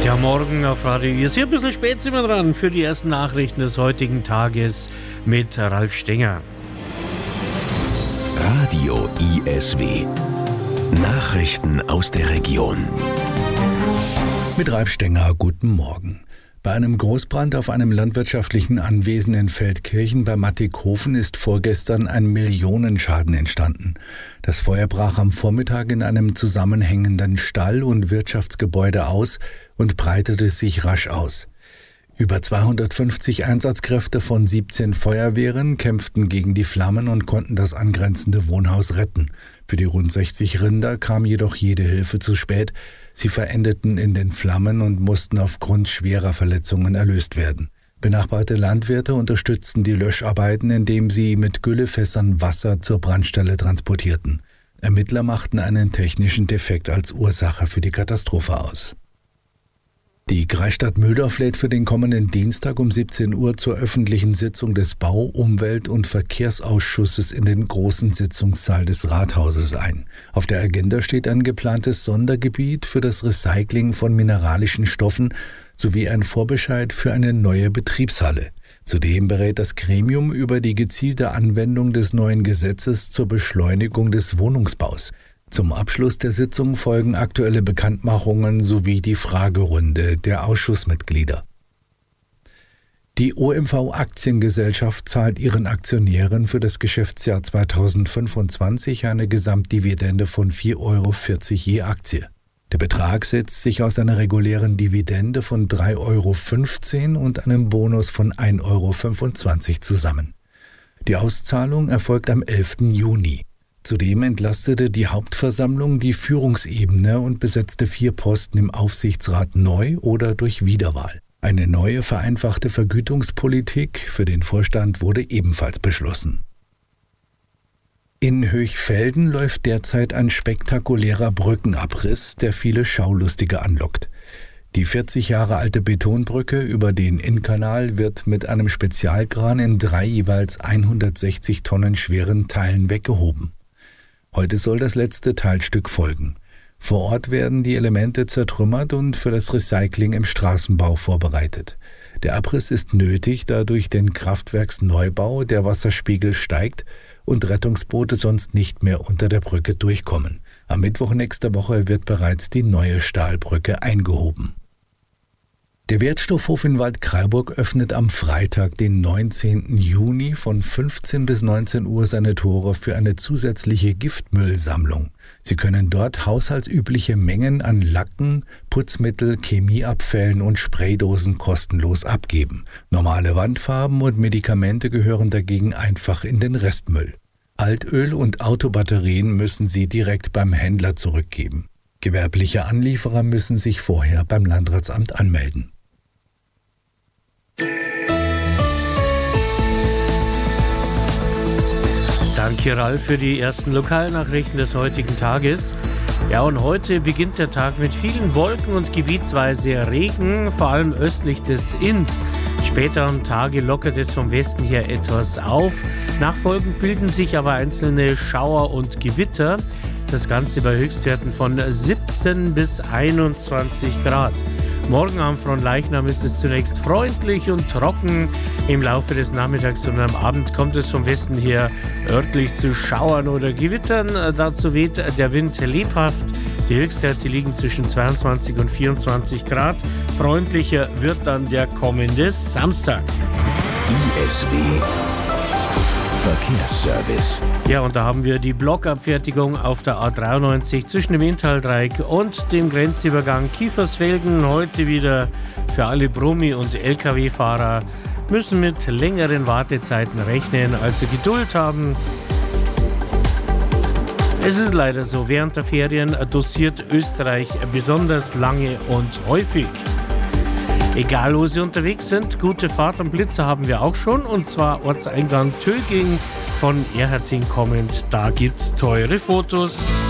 Ja, morgen auf Radio Ist hier ein bisschen spät sind wir dran für die ersten Nachrichten des heutigen Tages mit Ralf Stenger. Radio ISW. Nachrichten aus der Region. Mit Ralf Stenger, guten Morgen. Bei einem Großbrand auf einem landwirtschaftlichen Anwesen in Feldkirchen bei Mattighofen ist vorgestern ein Millionenschaden entstanden. Das Feuer brach am Vormittag in einem zusammenhängenden Stall- und Wirtschaftsgebäude aus und breitete sich rasch aus. Über 250 Einsatzkräfte von 17 Feuerwehren kämpften gegen die Flammen und konnten das angrenzende Wohnhaus retten. Für die rund 60 Rinder kam jedoch jede Hilfe zu spät. Sie verendeten in den Flammen und mussten aufgrund schwerer Verletzungen erlöst werden. Benachbarte Landwirte unterstützten die Löscharbeiten, indem sie mit Güllefässern Wasser zur Brandstelle transportierten. Ermittler machten einen technischen Defekt als Ursache für die Katastrophe aus. Die Kreisstadt Mühldorf lädt für den kommenden Dienstag um 17 Uhr zur öffentlichen Sitzung des Bau-, Umwelt- und Verkehrsausschusses in den großen Sitzungssaal des Rathauses ein. Auf der Agenda steht ein geplantes Sondergebiet für das Recycling von mineralischen Stoffen sowie ein Vorbescheid für eine neue Betriebshalle. Zudem berät das Gremium über die gezielte Anwendung des neuen Gesetzes zur Beschleunigung des Wohnungsbaus. Zum Abschluss der Sitzung folgen aktuelle Bekanntmachungen sowie die Fragerunde der Ausschussmitglieder. Die OMV-Aktiengesellschaft zahlt ihren Aktionären für das Geschäftsjahr 2025 eine Gesamtdividende von 4,40 € je Aktie. Der Betrag setzt sich aus einer regulären Dividende von 3,15 € und einem Bonus von 1,25 € zusammen. Die Auszahlung erfolgt am 11. Juni. Zudem entlastete die Hauptversammlung die Führungsebene und besetzte 4 Posten im Aufsichtsrat neu oder durch Wiederwahl. Eine neue vereinfachte Vergütungspolitik für den Vorstand wurde ebenfalls beschlossen. In Höchfelden läuft derzeit ein spektakulärer Brückenabriss, der viele Schaulustige anlockt. Die 40 Jahre alte Betonbrücke über den Innkanal wird mit einem Spezialkran in 3 jeweils 160 Tonnen schweren Teilen weggehoben. Heute soll das letzte Teilstück folgen. Vor Ort werden die Elemente zertrümmert und für das Recycling im Straßenbau vorbereitet. Der Abriss ist nötig, da durch den Kraftwerksneubau der Wasserspiegel steigt und Rettungsboote sonst nicht mehr unter der Brücke durchkommen. Am Mittwoch nächster Woche wird bereits die neue Stahlbrücke eingehoben. Der Wertstoffhof in Waldkraiburg öffnet am Freitag, den 19. Juni von 15 bis 19 Uhr seine Tore für eine zusätzliche Giftmüllsammlung. Sie können dort haushaltsübliche Mengen an Lacken, Putzmittel, Chemieabfällen und Spraydosen kostenlos abgeben. Normale Wandfarben und Medikamente gehören dagegen einfach in den Restmüll. Altöl und Autobatterien müssen Sie direkt beim Händler zurückgeben. Gewerbliche Anlieferer müssen sich vorher beim Landratsamt anmelden. Danke, Ralf, für die ersten Lokalnachrichten des heutigen Tages. Ja, und heute beginnt der Tag mit vielen Wolken und gebietsweise Regen, vor allem östlich des Inns. Später am Tage lockert es vom Westen her etwas auf. Nachfolgend bilden sich aber einzelne Schauer und Gewitter. Das Ganze bei Höchstwerten von 17 bis 21 Grad. Morgen am Fronleichnam ist es zunächst freundlich und trocken. Im Laufe des Nachmittags und am Abend kommt es vom Westen her örtlich zu Schauern oder Gewittern. Dazu weht der Wind lebhaft. Die Höchstwerte liegen zwischen 22 und 24 Grad. Freundlicher wird dann der kommende Samstag. ISW Verkehrsservice. Ja, und da haben wir die Blockabfertigung auf der A93 zwischen dem Inntal-Dreieck und dem Grenzübergang Kiefersfelden. Heute wieder für alle Brummi- und Lkw-Fahrer müssen mit längeren Wartezeiten rechnen, also Geduld haben. Es ist leider so, während der Ferien dosiert Österreich besonders lange und häufig. Egal, wo Sie unterwegs sind, gute Fahrt am Blitzer haben wir auch schon, und zwar Ortseingang Töging von Erharting kommend. Da gibt's teure Fotos.